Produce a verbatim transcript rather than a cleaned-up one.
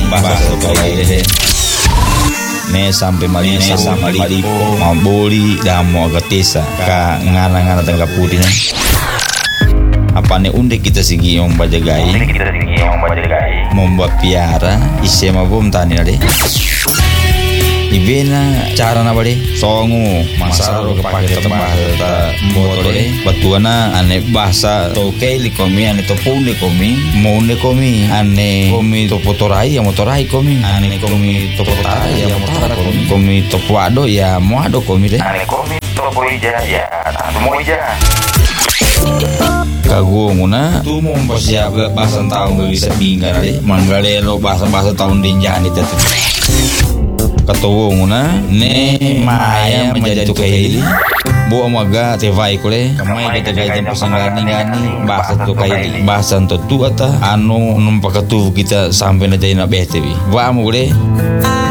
bahasa kayak deh. Ne sampai mali ne sampai mali mau boli dan mau agatesa ka ngana-ngana tengah putih ne. Apa ne unde kita sigi om bajagai. Kita sigi om bajagai. Membuat piara isema bom tani ade. Ibena cara na bade songu masaro kepake tembah ta mbotore batuana ane bahasa to keli komi ane to pune komi monde komi ane komi to potorai ya motorai komi ane komi to potarai ya motara komi komi to puado ya moado komi de ane komi to poija ya anu moija kagunguna tu mau persiap bahasa tahun bisa binggar de manggalelo bahasa-bahasa tahun dinjani tatu katowonguna ne maya menjadi tukai ini bu amaga tevai kule kamai kita gaji pasangani gani bahasa tukai bahasa tu ata anu numpak tu kita sampai na jai na behtewi wa mo kule